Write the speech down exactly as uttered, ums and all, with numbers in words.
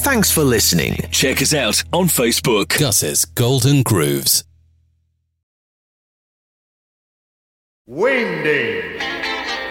Thanks for listening. Check us out on Facebook. Gus's Golden Grooves. Wingding.